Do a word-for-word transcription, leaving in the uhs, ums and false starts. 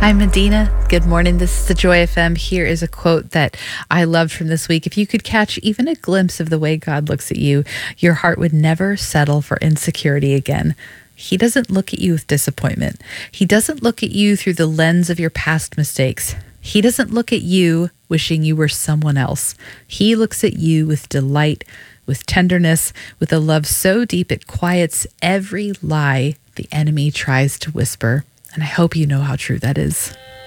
I'm Medina. Good morning. This is the Joy F M. Here is a quote that I loved from this week. If you could catch even a glimpse of the way God looks at you, your heart would never settle for insecurity again. He doesn't look at you with disappointment. He doesn't look at you through the lens of your past mistakes. He doesn't look at you wishing you were someone else. He looks at you with delight, with tenderness, with a love so deep it quiets every lie the enemy tries to whisper. And I hope you know how true that is.